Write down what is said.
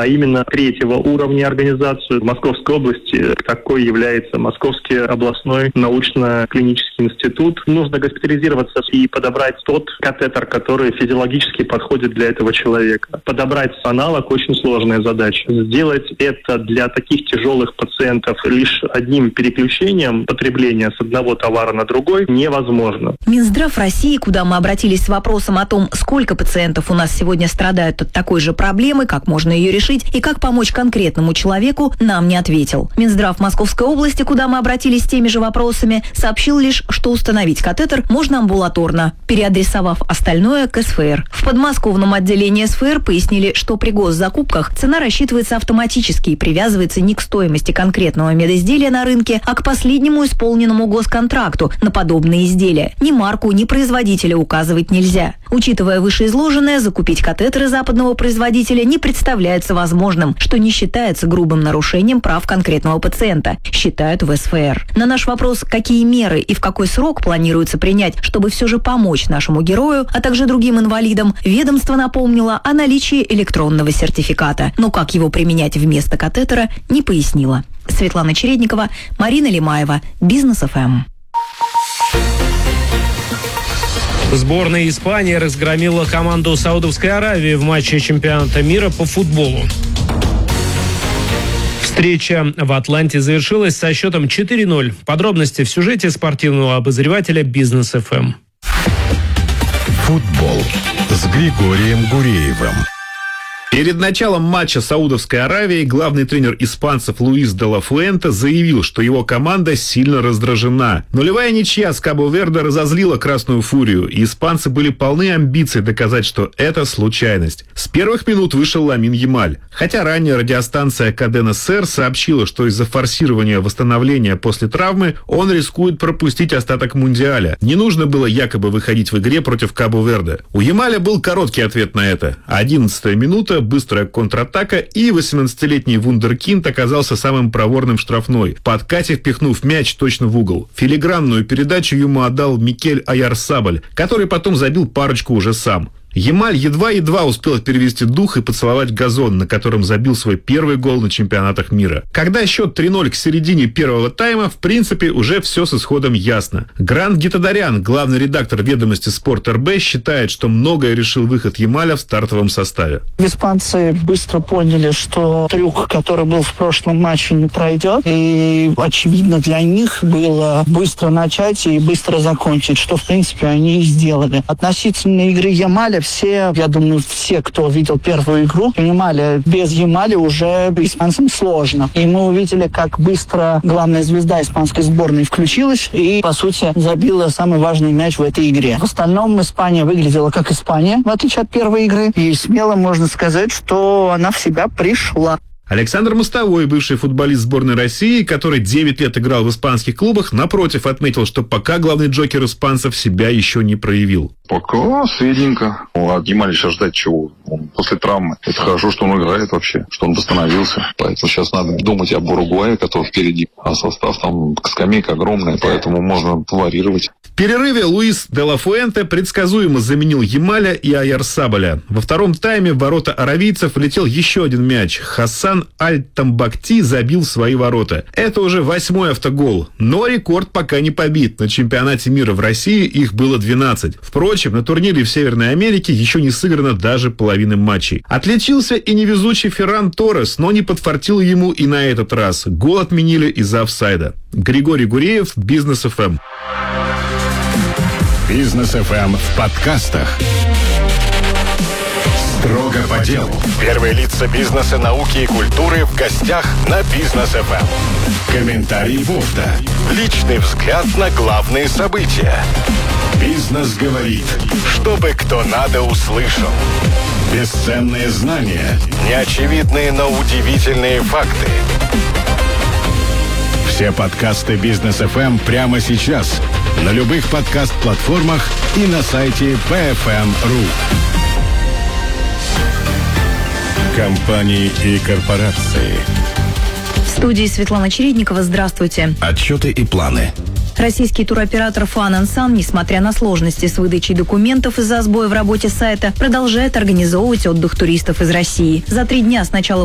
а именно третьего уровня организацию. В Московской области такой является Московский областной научно-клинический институт. Нужно госпитализироваться и подобрать тот катетер, который физиологически подходит для этого человека. Подобрать аналог — очень сложная задача. Сделать это для таких тяжелых пациентов лишь одним переключением потребления с одного товара на другой невозможно. Минздрав России, куда мы обратились с вопросом о том, сколько пациентов у нас сегодня страдают от такой же проблемы, как можно ее решить и как помочь конкретному человеку, нам не ответил. Минздрав Московской области, куда мы обратились с теми же вопросами, сообщил лишь, что установить катетер можно амбулаторно, переадресовав остальное к СФР. В подмосковном отделении СФР пояснили, что при госзакупках цена рассчитывается автоматически и привязывается не к стоимости конкретного медизделия на рынке, а к последнему исполненному госконтракту на подобные изделия. Ни марку, ни производителя указывать нельзя. Учитывая вышеизложенное, закупить катетеры западного производителя не представляется возможным, что не считается грубым нарушением прав конкретного пациента, считают в СФР. На наш вопрос, какие меры и в какой срок планируется принять, чтобы все же помочь нашему герою, а также другим инвалидам, ведомство напомнило о наличии электронного сертификата, но как его применять вместо катетера, не пояснило. Светлана Чередникова, Марина Лимаева, Бизнес ФМ. Сборная Испании разгромила команду Саудовской Аравии в матче чемпионата мира по футболу. Встреча в Атланте завершилась со счетом 4-0. Подробности в сюжете спортивного обозревателя Бизнес ФМ. Футбол с Григорием Гуреевым. Перед началом матча Саудовской Аравии главный тренер испанцев Луис де ла Фуэнте заявил, что его команда сильно раздражена. Нулевая ничья с Кабо-Верде разозлила Красную Фурию, и испанцы были полны амбиций доказать, что это случайность. С первых минут вышел Ламин Ямаль. Хотя ранее радиостанция Кадена Сер сообщила, что из-за форсирования восстановления после травмы он рискует пропустить остаток Мундиаля. Не нужно было якобы выходить в игре против Кабо-Верде. У Ямаля был короткий ответ на это. 11-я минута, быстрая контратака, и 18-летний вундеркинд оказался самым проворным в штрафной, в подкате впихнув мяч точно в угол. Филигранную передачу ему отдал Микель Аяр-Сабаль, который потом забил парочку уже сам. Ямаль едва-едва успел перевести дух и поцеловать газон, на котором забил свой первый гол на чемпионатах мира. Когда счет 3-0 к середине первого тайма, в принципе, уже все с исходом ясно. Грант Гитадарян, главный редактор «Ведомости Спорт РБ», считает, что многое решил выход Ямаля в стартовом составе. Испанцы быстро поняли, что трюк, который был в прошлом матче, не пройдет. И очевидно для них было быстро начать и быстро закончить, что, в принципе, они и сделали. Относительно игры Ямаля, я думаю, все, кто видел первую игру, понимали, без Ямаля уже испанцам сложно. И мы увидели, как быстро главная звезда испанской сборной включилась и, по сути, забила самый важный мяч в этой игре. В остальном Испания выглядела как Испания, в отличие от первой игры. И смело можно сказать, что она в себя пришла. Александр Мостовой, бывший футболист сборной России, который 9 лет играл в испанских клубах, напротив, отметил, что пока главный джокер испанцев себя еще не проявил. Пока средненько. От Ямаля сейчас ждать чего? Он после травмы. Это хорошо, что он играет вообще, что он восстановился. Поэтому сейчас надо думать об Уругвае, который впереди. А состав там, скамейка огромная, поэтому можно варьировать. В перерыве Луис де ла Фуэнте предсказуемо заменил Ямаля и Аяр-Сабаля. Во втором тайме в ворота аравийцев влетел еще один мяч. Хасан Аль-Тамбакти забил в свои ворота. Это уже 8-й автогол. Но рекорд пока не побит. На чемпионате мира в России их было 12. Впрочем, на турнире в Северной Америке еще не сыграно даже половины матчей. Отличился и невезучий Ферран Торрес, но не подфартил ему и на этот раз. Гол отменили из-за офсайда. Григорий Гуреев, Бизнес ФМ. Бизнес ФМ в подкастах. Строго по делу. Первые лица бизнеса, науки и культуры в гостях на Бизнес ФМ. Комментарий борда. Личный взгляд на главные события. Бизнес говорит. Чтобы кто надо услышал. Бесценные знания. Неочевидные, но удивительные факты. Все подкасты Бизнес ФМ прямо сейчас. На любых подкаст-платформах и на сайте BFM.ru. Компании и корпорации. В студии Светлана Чередникова. Здравствуйте. Отчеты и планы. Российский туроператор Fun & Sun, несмотря на сложности с выдачей документов из-за сбоя в работе сайта, продолжает организовывать отдых туристов из России. За 3 дня с начала